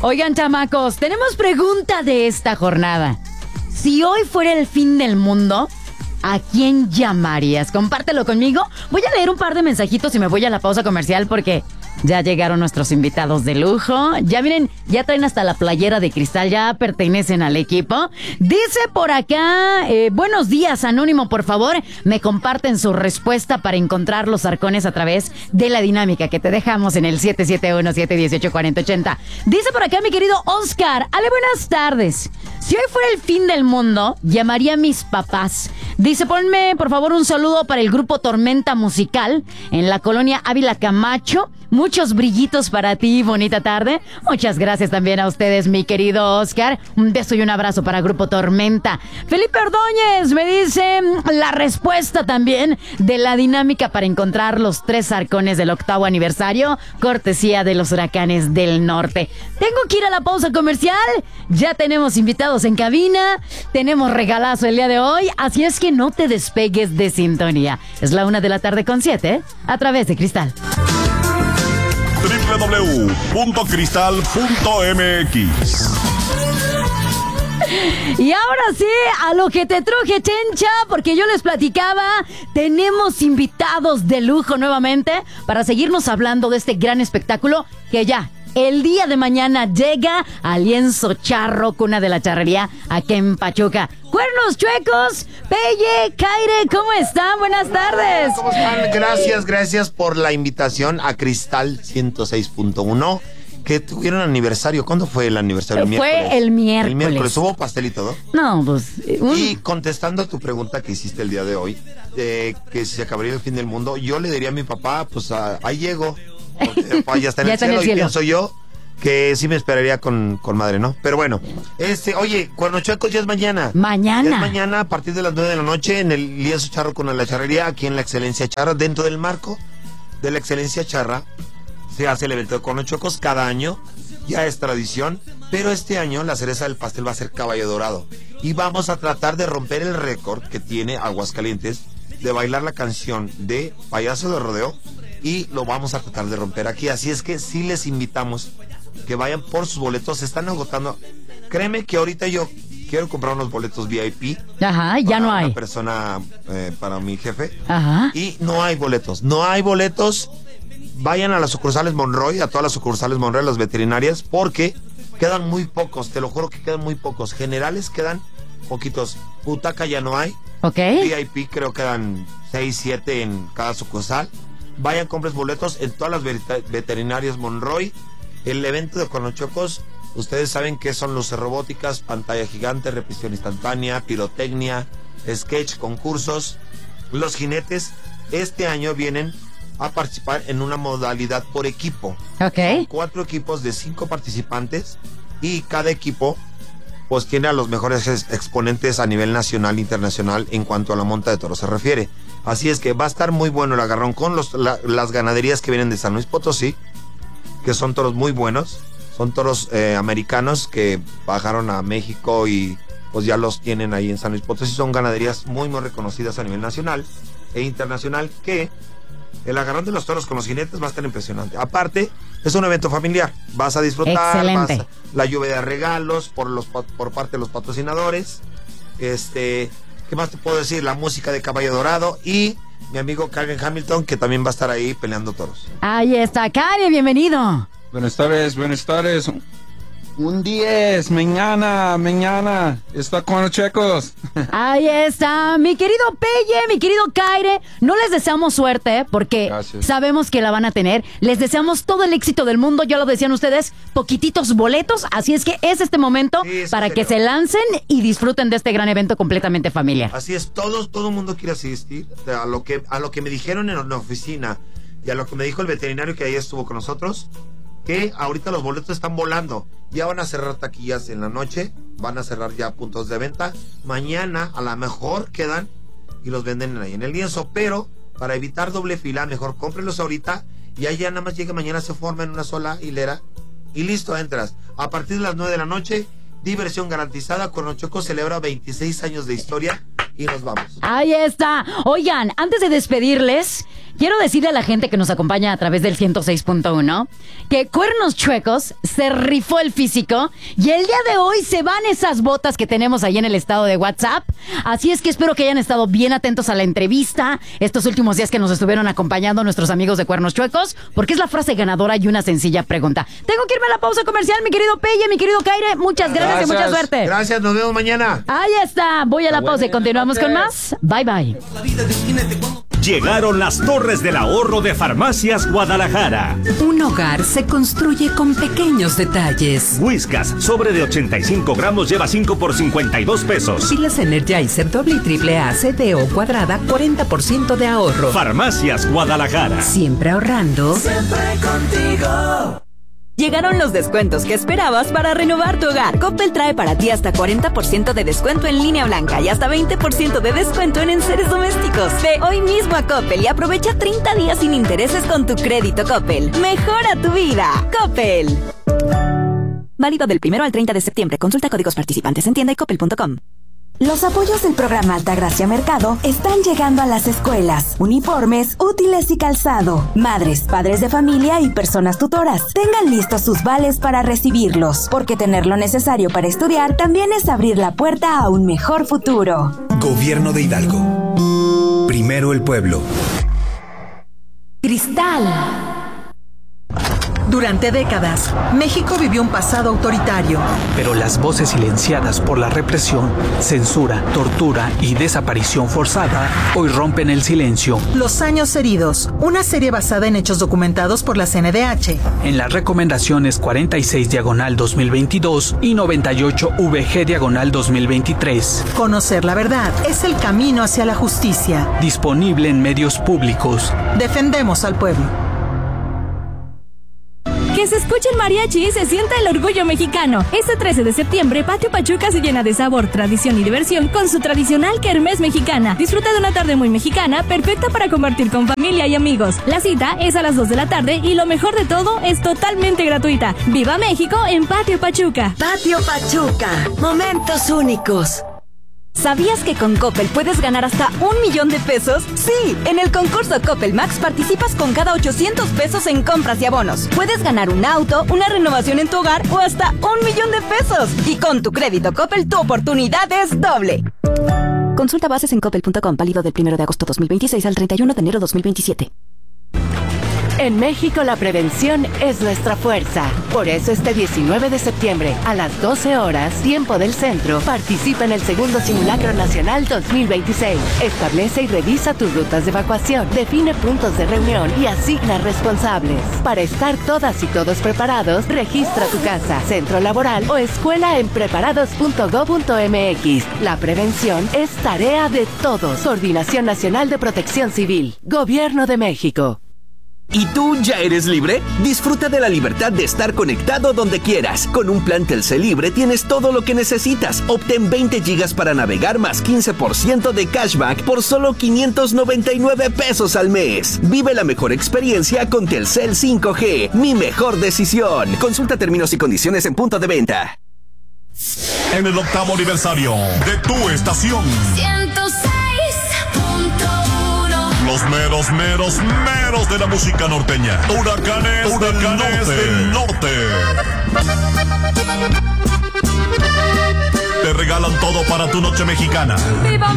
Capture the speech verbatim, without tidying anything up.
Oigan, chamacos, tenemos pregunta de esta jornada. Si hoy fuera el fin del mundo, ¿a quién llamarías? Compártelo conmigo. Voy a leer un par de mensajitos y me voy a la pausa comercial porque ya llegaron nuestros invitados de lujo. Ya miren, ya traen hasta la playera de cristal, ya pertenecen al equipo. Dice por acá, eh, buenos días, Anónimo, por favor, me comparten su respuesta para encontrar los arcones a través de la dinámica que te dejamos en el siete siete uno, siete uno ocho, cuatro cero ocho cero. Dice por acá mi querido Oscar, ale, buenas tardes. Si hoy fuera el fin del mundo, llamaría a mis papás. Dice, ponme por favor un saludo para el grupo Tormenta Musical en la colonia Ávila Camacho. Muchos brillitos para ti, bonita tarde. Muchas gracias también a ustedes, mi querido Oscar. Un beso y un abrazo para Grupo Tormenta. Felipe Ordóñez me dice la respuesta también de la dinámica para encontrar los tres arcones del octavo aniversario, cortesía de los Huracanes del Norte. Tengo que ir a la pausa comercial. Ya tenemos invitados en cabina. Tenemos regalazo el día de hoy. Así es que no te despegues de sintonía. Es la una de la tarde con siete, a través de Cristal. doble u doble u doble u punto cristal punto m x. Y ahora sí, a lo que te truje, Chencha, porque yo les platicaba, tenemos invitados de lujo nuevamente para seguirnos hablando de este gran espectáculo que ya el día de mañana llega a Lienzo Charro, cuna de la charrería, aquí en Pachuca. Cuernos Chuecos, Pelle, Kaire, ¿cómo están? Buenas tardes. ¿Cómo están? Gracias, gracias por la invitación a Cristal ciento seis punto uno, que tuvieron aniversario. ¿Cuándo fue el aniversario? El fue miércoles. el miércoles. El miércoles. ¿Hubo pastel y todo? No, pues... Un... Y contestando a tu pregunta que hiciste el día de hoy, eh, que si se acabaría el fin del mundo, yo le diría a mi papá, pues a, ahí llego. Porque papá ya está en, ya el, está cielo, en el cielo. Y pienso yo que sí me esperaría con, con madre, ¿no? Pero bueno, este, oye, Cuernos Chuecos ya es mañana. Mañana. Ya es mañana a partir de las nueve de la noche en el Lienzo Charro con la charrería, aquí en la Excelencia Charra, dentro del marco de la Excelencia Charra. Se hace el evento de Cuernos Chuecos cada año, ya es tradición, pero este año la cereza del pastel va a ser Caballo Dorado. Y vamos a tratar de romper el récord que tiene Aguascalientes de bailar la canción de Payaso de Rodeo, y lo vamos a tratar de romper aquí. Así es que sí les invitamos que vayan por sus boletos, se están agotando. Créeme que ahorita yo quiero comprar unos boletos V I P. Ajá, ya no hay. Una persona, eh, para mi jefe. Ajá. Y no hay boletos, no hay boletos. Vayan a las sucursales Monroy, a todas las sucursales Monroy, las veterinarias, porque quedan muy pocos, te lo juro que quedan muy pocos. Generales quedan poquitos. Butaca ya no hay. Ok. V I P creo quedan seis, siete en cada sucursal. Vayan, compres boletos en todas las veterinarias Monroy. El evento de Cuernos Chuecos, ustedes saben que son luces robóticas, pantalla gigante, repetición instantánea, pirotecnia, sketch, concursos. Los jinetes este año vienen a participar en una modalidad por equipo. Ok. Son cuatro equipos de cinco participantes y cada equipo pues tiene a los mejores exponentes a nivel nacional e internacional en cuanto a la monta de toros se refiere. Así es que va a estar muy bueno el agarrón con los, la, las ganaderías que vienen de San Luis Potosí, que son toros muy buenos, son toros eh, americanos que bajaron a México y pues ya los tienen ahí en San Luis Potosí. Son ganaderías muy muy reconocidas a nivel nacional e internacional, que el agarrón de los toros con los jinetes va a estar impresionante. Aparte, es un evento familiar, vas a disfrutar. Excelente. Vas a, la lluvia de regalos por los por parte de los patrocinadores. Este, ¿qué más te puedo decir? La música de Caballo Dorado y mi amigo Karen Hamilton, que también va a estar ahí peleando toros. Ahí está, Karen, bienvenido. Buenas tardes, buenas tardes. Un diez, mañana, mañana, está Cuernos Chuecos. Ahí está, mi querido Pelle, mi querido Kaire. No les deseamos suerte porque Gracias. sabemos que la van a tener. Les deseamos todo el éxito del mundo. Ya lo decían ustedes, poquititos boletos. Así es que es este momento Sí, es para en que serio. se lancen y disfruten de este gran evento completamente familiar. Así es, todo, todo el mundo quiere asistir a lo que, a lo que me dijeron en la oficina y a lo que me dijo el veterinario que ahí estuvo con nosotros, que ahorita los boletos están volando. Ya van a cerrar taquillas en la noche, van a cerrar ya puntos de venta. Mañana a lo mejor quedan y los venden ahí en el lienzo, pero para evitar doble fila, mejor cómprenlos ahorita y ahí ya nada más llega mañana, se forma en una sola hilera y listo, entras. A partir de las nueve de la noche, diversión garantizada. Cuernos Chuecos celebra veintiséis años de historia y nos vamos. Ahí está. Oigan, antes de despedirles, quiero decirle a la gente que nos acompaña a través del ciento seis punto uno que Cuernos Chuecos se rifó el físico y el día de hoy se van esas botas que tenemos ahí en el estado de WhatsApp. Así es que espero que hayan estado bien atentos a la entrevista estos últimos días que nos estuvieron acompañando nuestros amigos de Cuernos Chuecos, porque es la frase ganadora y una sencilla pregunta. Tengo que irme a la pausa comercial, mi querido Pelle, mi querido Caire. Muchas gracias, gracias. y mucha suerte. Gracias, nos vemos mañana. Ahí está. Voy a la pausa y continuamos con más. Bye, bye. Llegaron las torres del ahorro de Farmacias Guadalajara. Un hogar se construye con pequeños detalles. Whiskas, sobre de ochenta y cinco gramos, lleva cinco por cincuenta y dos pesos. Pilas Energizer doble y triple A C D O cuadrada, cuarenta por ciento de ahorro. Farmacias Guadalajara. Siempre ahorrando. Siempre contigo. Llegaron los descuentos que esperabas para renovar tu hogar. Coppel trae para ti hasta cuarenta por ciento de descuento en línea blanca y hasta veinte por ciento de descuento en enseres domésticos. Ve hoy mismo a Coppel y aprovecha treinta días sin intereses con tu crédito Coppel. Mejora tu vida. Coppel. Válido del primero al treinta de septiembre. Consulta códigos participantes en tienda y coppel punto com. Los apoyos del programa Altagracia Mercado están llegando a las escuelas. Uniformes, útiles y calzado. Madres, padres de familia y personas tutoras. Tengan listos sus vales para recibirlos, porque tener lo necesario para estudiar también es abrir la puerta a un mejor futuro. Gobierno de Hidalgo. Primero el pueblo. Cristal. Durante décadas, México vivió un pasado autoritario. Pero las voces silenciadas por la represión, censura, tortura y desaparición forzada hoy rompen el silencio. Los años heridos, una serie basada en hechos documentados por la C N D H. En las recomendaciones cuarenta y seis diagonal dos mil veintidós y noventa y ocho V G diagonal dos mil veintitrés. Conocer la verdad es el camino hacia la justicia. Disponible en medios públicos. Defendemos al pueblo. Que se escuche el mariachi y se sienta el orgullo mexicano. Este trece de septiembre, Patio Pachuca se llena de sabor, tradición y diversión con su tradicional kermés mexicana. Disfruta de una tarde muy mexicana, perfecta para compartir con familia y amigos. La cita es a las dos de la tarde y lo mejor de todo es totalmente gratuita. ¡Viva México en Patio Pachuca! Patio Pachuca, momentos únicos. ¿Sabías que con Coppel puedes ganar hasta un millón de pesos? Sí, en el concurso Coppel Max participas con cada ochocientos pesos en compras y abonos. Puedes ganar un auto, una renovación en tu hogar o hasta un millón de pesos. Y con tu crédito Coppel tu oportunidad es doble. Consulta bases en coppel punto com, válido del primero de agosto dos mil veintiséis al treinta y uno de enero dos mil veintisiete. En México la prevención es nuestra fuerza. Por eso este diecinueve de septiembre a las doce horas, tiempo del centro, participa en el segundo Simulacro Nacional dos mil veintiséis. Establece y revisa tus rutas de evacuación, define puntos de reunión y asigna responsables. Para estar todas y todos preparados, registra tu casa, centro laboral o escuela en preparados punto gob punto mx. La prevención es tarea de todos. Coordinación Nacional de Protección Civil. Gobierno de México. ¿Y tú ya eres libre? Disfruta de la libertad de estar conectado donde quieras. Con un plan Telcel Libre tienes todo lo que necesitas. Obtén veinte gigas para navegar más quince por ciento de cashback por solo quinientos noventa y nueve pesos al mes. Vive la mejor experiencia con Telcel cinco G. Mi mejor decisión. Consulta términos y condiciones en punto de venta. En el octavo aniversario de tu estación. ciento seis punto uno. Los meros, meros, meros de la música norteña. Huracanes, Huracanes del norte. Del norte. Te regalan todo para tu noche mexicana. ¡Viva